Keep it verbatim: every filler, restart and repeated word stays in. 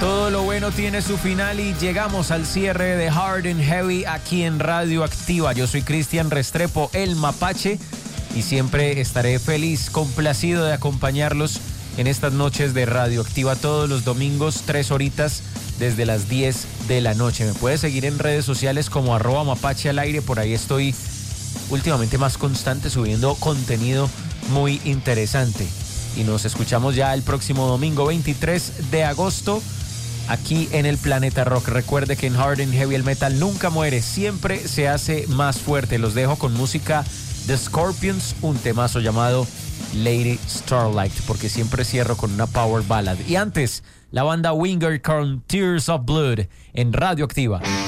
Todo lo bueno tiene su final y llegamos al cierre de Hard and Heavy aquí en Radio Activa. Yo soy Cristian Restrepo, el Mapache, y siempre estaré feliz, complacido de acompañarlos en estas noches de Radio Activa todos los domingos, tres horitas desde las diez de la noche. Me puedes seguir en redes sociales como arroba mapache al aire, por ahí estoy últimamente más constante subiendo contenido muy interesante. Y nos escuchamos ya el próximo domingo veintitrés de agosto aquí en el Planeta Rock. Recuerde que en Hard and Heavy el metal nunca muere, siempre se hace más fuerte. Los dejo con música de Scorpions, un temazo llamado Lady Starlight, porque siempre cierro con una power ballad. Y antes, la banda Winger con Tears of Blood en Radio Activa.